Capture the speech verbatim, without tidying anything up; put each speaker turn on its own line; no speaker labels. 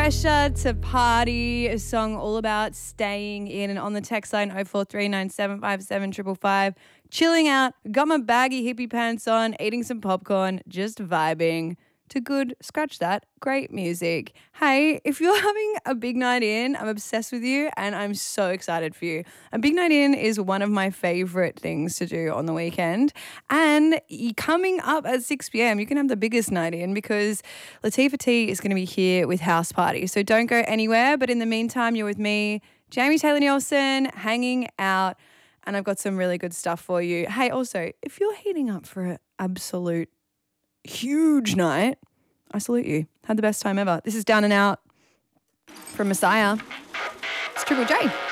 Pressure to Party, a song all about staying in. And on the text line oh four three nine seven five seven five five five, chilling out, got my baggy hippie pants on, eating some popcorn, just vibing to good, scratch that, great music. Hey, if you're having a big night in, I'm obsessed with you and I'm so excited for you. A big night in is one of my favorite things to do on the weekend. And coming up at six p.m, you can have the biggest night in because Latifah T is going to be here with House Party. So don't go anywhere. But in the meantime, you're with me, Jamie Taylor-Nielsen, hanging out. And I've got some really good stuff for you. Hey, also, if you're heating up for an absolute huge night, I salute you. Had the best time ever. This is Down and Out from Messiah. It's Triple J.